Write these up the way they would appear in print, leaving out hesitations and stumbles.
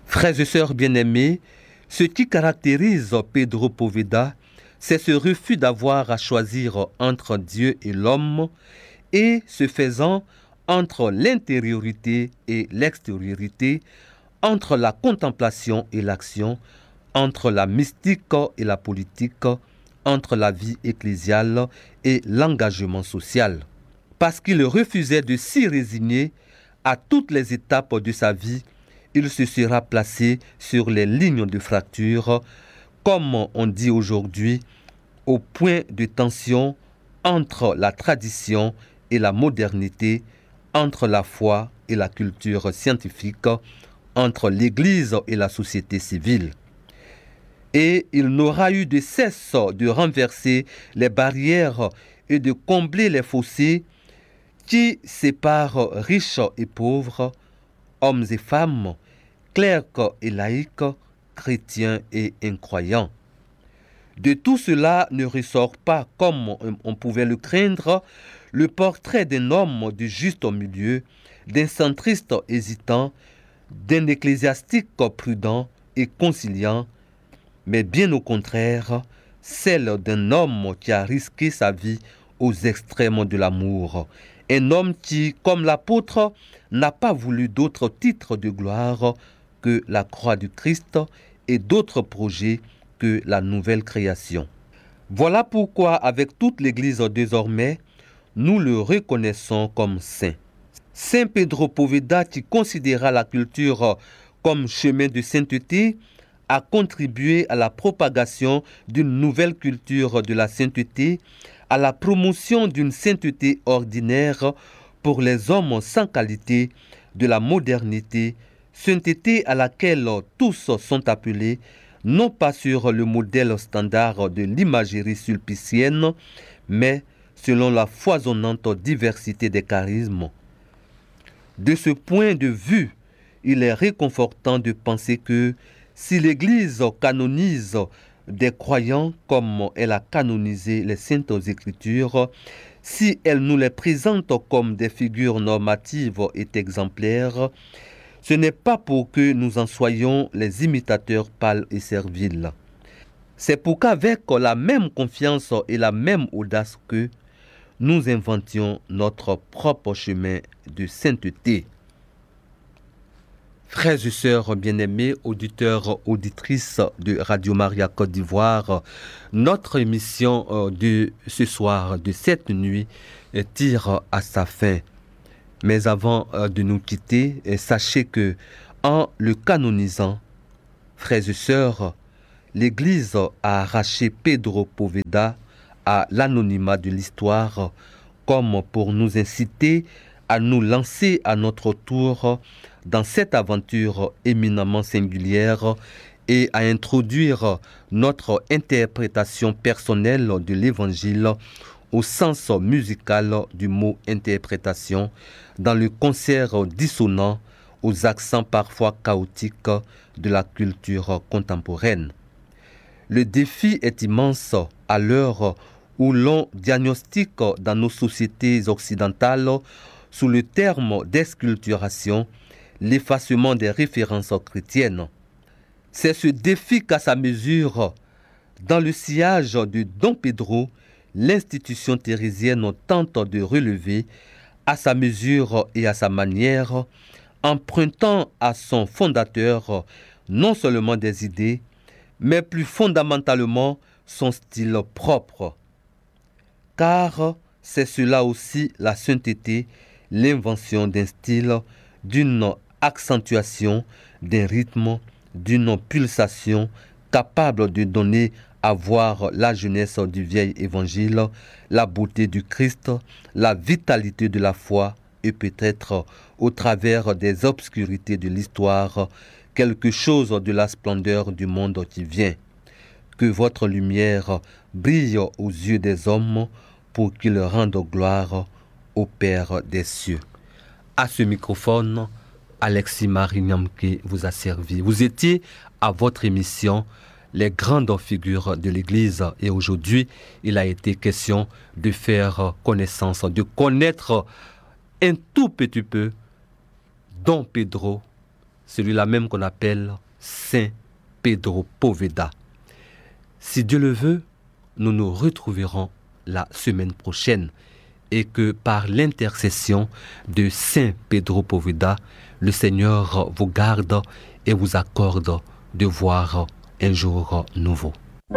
Frères et sœurs bien-aimés, ce qui caractérise Pedro Poveda, c'est ce refus d'avoir à choisir entre Dieu et l'homme et, ce faisant, entre l'intériorité et l'extériorité, entre la contemplation et l'action, entre la mystique et la politique, entre la vie ecclésiale et l'engagement social. Parce qu'il refusait de s'y résigner à toutes les étapes de sa vie, il se sera placé sur les lignes de fracture, comme on dit aujourd'hui, au point de tension entre la tradition et la modernité, entre la foi et la culture scientifique, entre l'Église et la société civile. Et il n'aura eu de cesse de renverser les barrières et de combler les fossés qui séparent riches et pauvres, hommes et femmes, clercs et laïcs, chrétiens et incroyants. De tout cela ne ressort pas, comme on pouvait le craindre, le portrait d'un homme du juste milieu, d'un centriste hésitant, d'un ecclésiastique prudent et conciliant, mais bien au contraire, celle d'un homme qui a risqué sa vie aux extrêmes de l'amour. Un homme qui, comme l'apôtre, n'a pas voulu d'autre titre de gloire que la croix du Christ et d'autres projets que la nouvelle création. Voilà pourquoi, avec toute l'Église désormais, nous le reconnaissons comme saint. Saint Pedro Poveda, qui considéra la culture comme chemin de sainteté, a contribué à la propagation d'une nouvelle culture de la sainteté, à la promotion d'une sainteté ordinaire pour les hommes sans qualité, de la modernité, sainteté à laquelle tous sont appelés, non pas sur le modèle standard de l'imagerie sulpicienne, mais selon la foisonnante diversité des charismes. De ce point de vue, il est réconfortant de penser que si l'Église canonise des croyants comme elle a canonisé les Saintes Écritures, si elle nous les présente comme des figures normatives et exemplaires, ce n'est pas pour que nous en soyons les imitateurs pâles et serviles. C'est pour qu'avec la même confiance et la même audace que nous inventions notre propre chemin de sainteté. Frères et sœurs bien-aimés, auditeurs, auditrices de Radio Maria Côte d'Ivoire, notre émission de ce soir, de cette nuit, tire à sa fin. Mais avant de nous quitter, sachez que en le canonisant, frères et sœurs, l'Église a arraché Pedro Poveda à l'anonymat de l'histoire, comme pour nous inciter à nous lancer à notre tour dans cette aventure éminemment singulière et à introduire notre interprétation personnelle de l'Évangile au sens musical du mot interprétation, dans le concert dissonant aux accents parfois chaotiques de la culture contemporaine. Le défi est immense à l'heure où l'on diagnostique dans nos sociétés occidentales, sous le terme d'esculturation, l'effacement des références chrétiennes. C'est ce défi qu'à sa mesure, dans le sillage de Don Pedro, l'institution thérésienne tente de relever à sa mesure et à sa manière, empruntant à son fondateur non seulement des idées, mais plus fondamentalement son style propre. Car c'est cela aussi la sainteté, l'invention d'un style, d'une accentuation, d'un rythme, d'une pulsation capable de donner à voir la jeunesse du vieil évangile, la beauté du Christ, la vitalité de la foi et peut-être au travers des obscurités de l'histoire, quelque chose de la splendeur du monde qui vient. Que votre lumière brille aux yeux des hommes pour qu'ils rendent gloire au Père des cieux. À ce microphone, Alexis Marie-Niamke vous a servi. Vous étiez à votre émission Les grandes figures de l'Église et aujourd'hui, il a été question de faire connaissance, de connaître un tout petit peu Don Pedro, celui-là même qu'on appelle Saint Pedro Poveda. Si Dieu le veut, nous nous retrouverons la semaine prochaine et que par l'intercession de Saint Pedro Poveda, le Seigneur vous garde et vous accorde de voir un jour nouveau.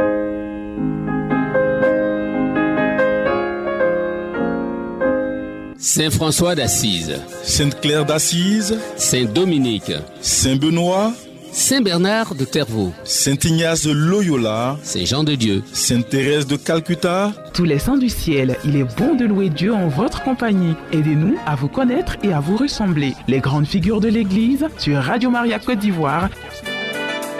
Saint François d'Assise, Sainte Claire d'Assise, Saint Dominique, Saint Benoît, Saint Bernard de Clairvaux, Saint Ignace de Loyola, Saint Jean de Dieu, Sainte Thérèse de Calcutta. Tous les saints du ciel, il est bon de louer Dieu en votre compagnie. Aidez-nous à vous connaître et à vous ressembler. Les grandes figures de l'Église sur Radio Maria Côte d'Ivoire.